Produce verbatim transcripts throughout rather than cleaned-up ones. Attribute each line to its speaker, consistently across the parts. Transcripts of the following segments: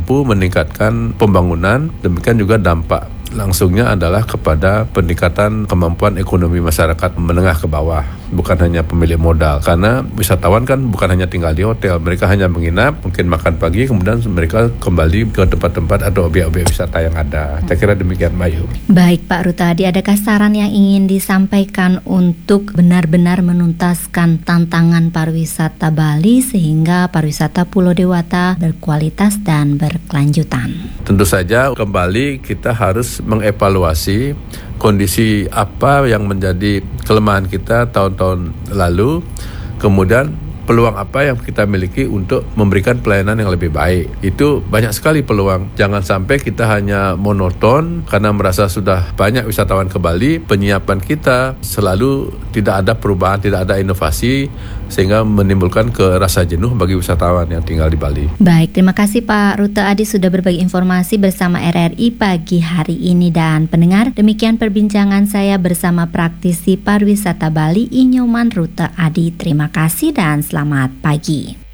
Speaker 1: mampu meningkatkan pembangunan, demikian juga dampak langsungnya adalah kepada peningkatan kemampuan ekonomi masyarakat menengah ke bawah, bukan hanya pemilik modal. Karena wisatawan kan bukan hanya tinggal di hotel, mereka hanya menginap, mungkin makan pagi, kemudian mereka kembali ke tempat-tempat atau objek-objek wisata yang ada. Saya kira demikian, Bayu.
Speaker 2: Baik Pak Rutadi, adakah saran yang ingin disampaikan untuk benar-benar menuntaskan tantangan pariwisata Bali sehingga pariwisata Pulau Dewata berkualitas dan berkelanjutan?
Speaker 1: Tentu saja kembali kita harus mengevaluasi kondisi apa yang menjadi kelemahan kita tahun-tahun lalu, kemudian peluang apa yang kita miliki untuk memberikan pelayanan yang lebih baik. Itu banyak sekali peluang. Jangan sampai kita hanya monoton karena merasa sudah banyak wisatawan ke Bali, penyiapan kita selalu tidak ada perubahan, tidak ada inovasi, sehingga menimbulkan ke rasa jenuh bagi wisatawan yang tinggal di Bali.
Speaker 2: Baik, terima kasih Pak Rute Adi sudah berbagi informasi bersama R R I pagi hari ini. Dan pendengar, demikian perbincangan saya bersama praktisi pariwisata Bali Inyoman Rute Adi. Terima kasih dan selamat pagi.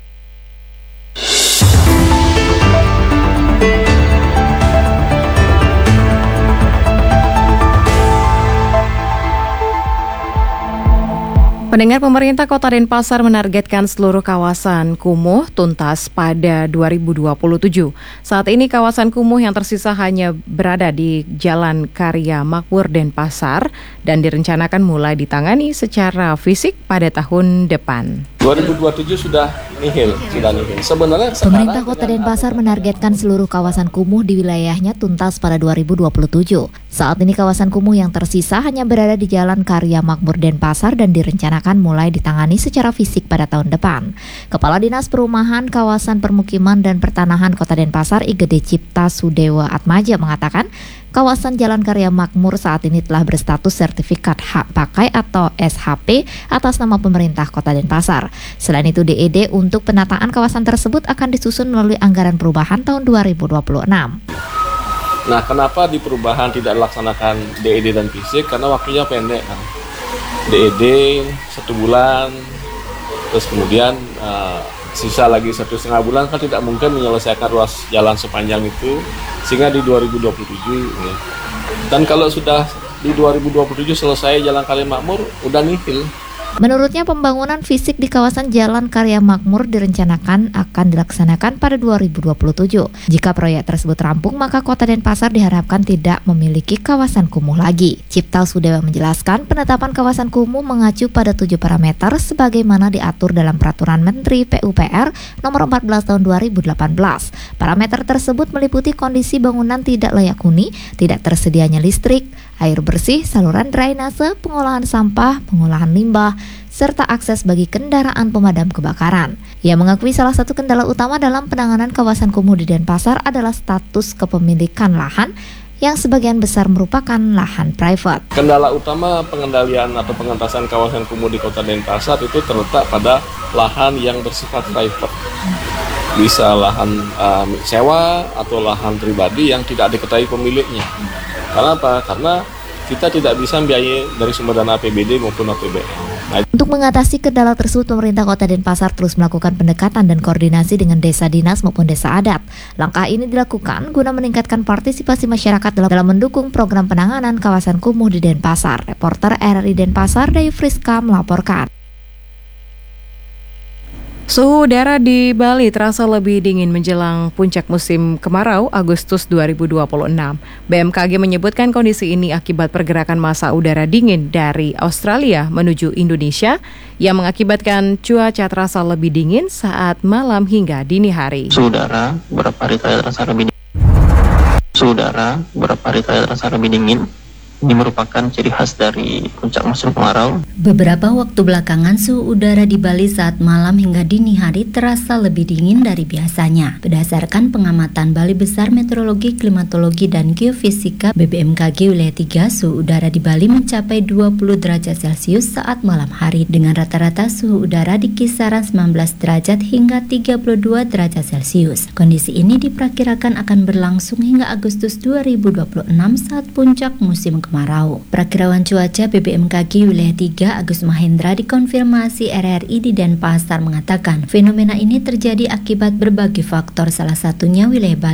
Speaker 3: Pendengar, pemerintah Kota Denpasar menargetkan seluruh kawasan kumuh tuntas pada dua ribu dua puluh tujuh. Saat ini kawasan kumuh yang tersisa hanya berada di Jalan Karya Makmur Denpasar dan direncanakan mulai ditangani secara fisik pada tahun depan.
Speaker 4: dua ribu dua puluh tujuh sudah nihil, sudah nihil. Sebenarnya
Speaker 5: pemerintah Kota Denpasar menargetkan seluruh kawasan kumuh di wilayahnya tuntas pada dua ribu dua puluh tujuh. Saat ini kawasan kumuh yang tersisa hanya berada di Jalan Karya Makmur Denpasar dan direncanakan mulai ditangani secara fisik pada tahun depan. Kepala Dinas Perumahan, Kawasan Permukiman dan Pertanahan Kota Denpasar I G D Cipta Sudewa Atmaja mengatakan, kawasan Jalan Karya Makmur saat ini telah berstatus sertifikat hak pakai atau S H P atas nama pemerintah Kota Denpasar. Selain itu, D E D untuk penataan kawasan tersebut akan disusun melalui anggaran perubahan tahun dua ribu dua puluh enam.
Speaker 4: Nah, kenapa di perubahan tidak dilaksanakan D E D dan fisik? Karena waktunya pendek kan. D E D satu bulan, terus kemudian uh, sisa lagi satu setengah bulan kan tidak mungkin menyelesaikan ruas jalan sepanjang itu, sehingga di dua ribu dua puluh tujuh ya. Dan kalau sudah di dua ribu dua puluh tujuh selesai Jalan Karya Makmur, udah nihil.
Speaker 5: Menurutnya, pembangunan fisik di kawasan Jalan Karya Makmur direncanakan akan dilaksanakan pada dua ribu dua puluh tujuh. Jika proyek tersebut rampung, maka Kota Denpasar diharapkan tidak memiliki kawasan kumuh lagi. Cipta Sudewa menjelaskan, penetapan kawasan kumuh mengacu pada tujuh parameter sebagaimana diatur dalam Peraturan Menteri P U P R nomor empat belas tahun dua ribu delapan belas. Parameter tersebut meliputi kondisi bangunan tidak layak huni, tidak tersedianya listrik, air bersih, saluran drainase, pengolahan sampah, pengolahan limbah, serta akses bagi kendaraan pemadam kebakaran. Ia mengakui salah satu kendala utama dalam penanganan kawasan kumuh di Denpasar adalah status kepemilikan lahan yang sebagian besar merupakan lahan private.
Speaker 4: Kendala utama pengendalian atau pengentasan kawasan kumuh di Kota Denpasar itu terletak pada lahan yang bersifat private. Bisa lahan uh, sewa atau lahan pribadi yang tidak diketahui pemiliknya. Karena apa? Karena kita tidak bisa membiayai dari sumber dana A P B D maupun A P B N. Nah,
Speaker 5: untuk mengatasi kendala tersebut, pemerintah Kota Denpasar terus melakukan pendekatan dan koordinasi dengan desa dinas maupun desa adat. Langkah ini dilakukan guna meningkatkan partisipasi masyarakat dalam mendukung program penanganan kawasan kumuh di Denpasar. Reporter R R I Denpasar, Dayu Friska melaporkan.
Speaker 3: Suhu udara di Bali terasa lebih dingin menjelang puncak musim kemarau Agustus dua ribu dua puluh enam. B M K G menyebutkan kondisi ini akibat pergerakan massa udara dingin dari Australia menuju Indonesia yang mengakibatkan cuaca terasa lebih dingin saat malam hingga dini hari.
Speaker 6: Suhu udara beberapa hari terakhir terasa lebih dingin. Suhu udara beberapa hari terakhir terasa lebih dingin. Ini merupakan ciri khas dari puncak musim kemarau.
Speaker 2: Beberapa waktu belakangan suhu udara di Bali saat malam hingga dini hari terasa lebih dingin dari biasanya. Berdasarkan pengamatan Balai Besar Meteorologi, Klimatologi, dan Geofisika B B M K G Wilayah tiga, suhu udara di Bali mencapai dua puluh derajat Celcius saat malam hari dengan rata-rata suhu udara di kisaran sembilan belas derajat hingga tiga puluh dua derajat Celcius. Kondisi ini diperkirakan akan berlangsung hingga Agustus dua ribu dua puluh enam saat puncak musim kemarau. Perakirawan cuaca B B M K G Wilayah tiga Agus Mahendra dikonfirmasi R R I di Denpasar mengatakan fenomena ini terjadi akibat berbagai faktor, salah satunya wilayah Bali